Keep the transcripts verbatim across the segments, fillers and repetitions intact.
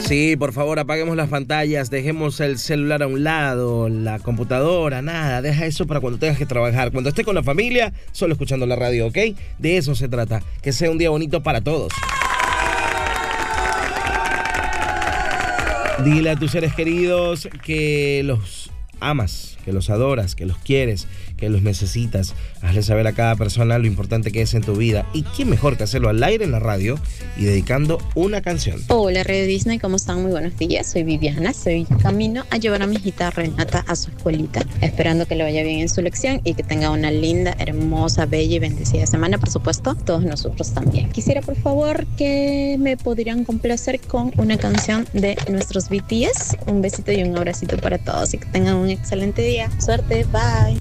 Sí, por favor, apaguemos las pantallas, dejemos el celular a un lado, la computadora, nada, deja eso para cuando tengas que trabajar. Cuando estés con la familia, solo escuchando la radio, ¿ok? De eso se trata, que sea un día bonito para todos. Dile a tus seres queridos que los amas, que los adoras, que los quieres, que los necesitas. Hazle saber a cada persona lo importante que es en tu vida. Y quién mejor que hacerlo al aire en la radio y dedicando una canción. Hola Radio Disney, ¿cómo están? Muy buenos días, soy Viviana, soy camino a llevar a mi hijita Renata a su escuelita, esperando que le vaya bien en su lección y que tenga una linda, hermosa, bella y bendecida semana, por supuesto, todos nosotros también. Quisiera por favor que me podrían complacer con una canción de nuestros B T S. Un besito y un abracito para todos y que tengan un excelente día. Suerte, bye.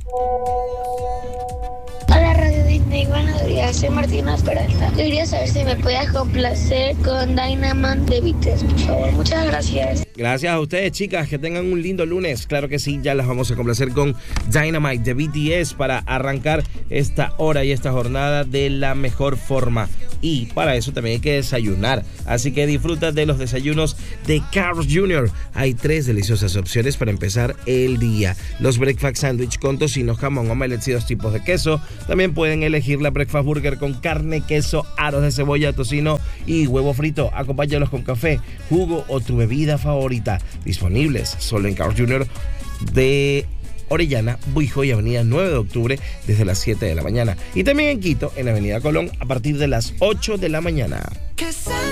Hola Radio Disney, buenos días, soy Martina Peralta. Yo quería saber si me podías complacer con Dynamite de B T S, por favor. Muchas gracias. Gracias a ustedes, chicas, que tengan un lindo lunes. Claro que sí, ya las vamos a complacer con Dynamite de B T S para arrancar esta hora y esta jornada de la mejor forma. Y para eso también hay que desayunar. Así que disfruta de los desayunos de Carl's junior Hay tres deliciosas opciones para empezar el día. Los breakfast sandwich con tocino, jamón, omelette y dos tipos de queso. También pueden elegir la breakfast burger con carne, queso, aros de cebolla, tocino y huevo frito. Acompáñalos con café, jugo o tu bebida favorita. Disponibles solo en Carl's junior de Orellana, Buijo y Avenida nueve de octubre desde las siete de la mañana. Y también en Quito, en Avenida Colón, a partir de las ocho de la mañana.